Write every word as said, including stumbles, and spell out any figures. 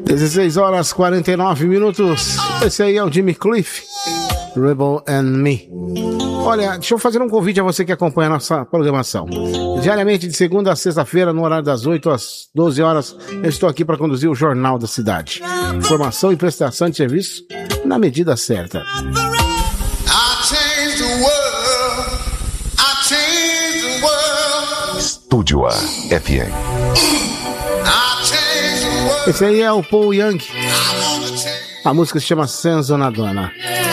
dezesseis horas e quarenta e nove minutos. Esse aí é o Jimmy Cliff, Rebel and Me. Olha, deixa eu fazer um convite a você que acompanha a nossa programação. Diariamente, de segunda a sexta-feira, no horário das oito às doze horas, eu estou aqui para conduzir o Jornal da Cidade. Informação e prestação de serviço na medida certa. Estúdio A F M. Esse aí é o Paul Young. A música se chama Senzonadona.